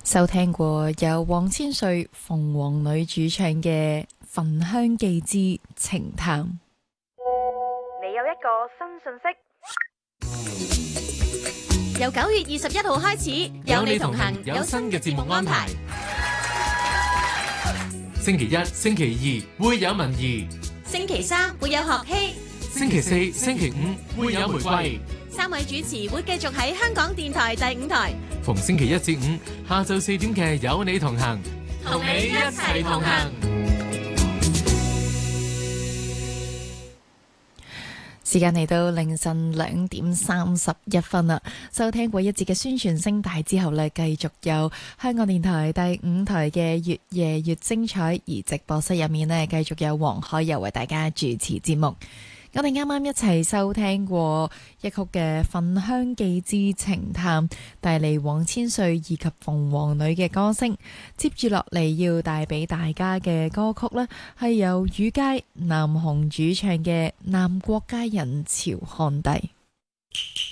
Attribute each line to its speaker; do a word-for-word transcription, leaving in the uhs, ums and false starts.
Speaker 1: 收聽過由黃千穗、鳳凰女主唱嘅《焚香記之情探》。
Speaker 2: 你有一個新信息，
Speaker 3: 由九月二十一號開始，有你同行有新嘅節目安排。
Speaker 4: 星期一、星期二會有文儀，
Speaker 3: 星期三會有學希，
Speaker 4: 星期四、星期五會有玫瑰。
Speaker 3: 三位主持會繼續喺香港電台第五台，
Speaker 4: 逢星期一至五下晝四點嘅有你同行，
Speaker 3: 同你一齊同行。
Speaker 1: 時間嚟到凌晨兩點三十一分啦，收聽過一節嘅宣傳聲帶之後呢，繼續有香港電台第五台嘅越夜越精彩，而直播室入面呢，繼續有黃海柔為大家主持節目。我哋啱啱一齊收聽過一曲嘅《焚香記之情探》，帶嚟黃千穗以及鳳凰女嘅歌聲。接住落嚟要帶俾大家嘅歌曲呢，係由雨佳、南紅主唱嘅《南國佳人潮漢帝》。